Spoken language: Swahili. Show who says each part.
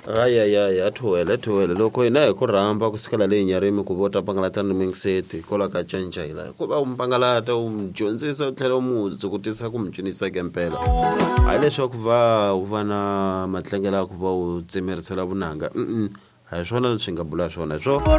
Speaker 1: Ay athuwele loko hina hi ku rhamba ku sukela leyi nyarimi ku vota pangalata ni mingiseti kola ka cenca hila ku va umpangalata dyondzisa u tlhela mu dzukutisa ku mi cinisa kempela hayi leswaku va u va na matlengela ku va u tsemerisela vunanga a hi swona leswi nga bula swona swo